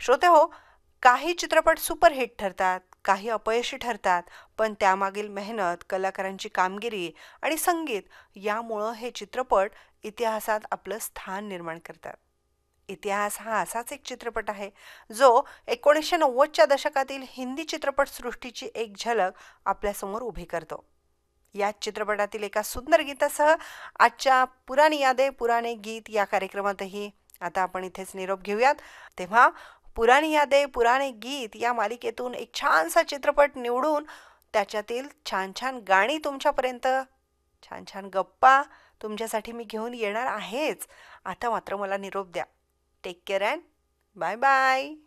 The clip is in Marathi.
श्रोतेहो, काही चित्रपट सुपरहिट ठरतात, काही अपयशी ठरतात, पण त्यामागील मेहनत, कलाकारांची कामगिरी आणि संगीत यामुळं हे चित्रपट इतिहासात आपलं स्थान निर्माण करतात. इतिहास हा असाच एक चित्रपट आहे, जो 1990च्या दशकातील हिंदी चित्रपटसृष्टीची एक झलक आपल्यासमोर उभी करतो. या चित्रपटातील एका सुंदर गीतासह आजच्या पुराणी यादे पुराणे गीत या कार्यक्रमातही आता आपण इथेच निरोप घेऊयात. तेव्हा पुराणी यादे पुराणे गीत या मालिकेतून एक छानसा चित्रपट निवडून त्याच्यातील छान छान गाणी तुमच्यापर्यंत, छान छान गप्पा तुमच्यासाठी मी घेऊन येणार आहेच. आता मात्र मला निरोप द्या. Take care and bye bye.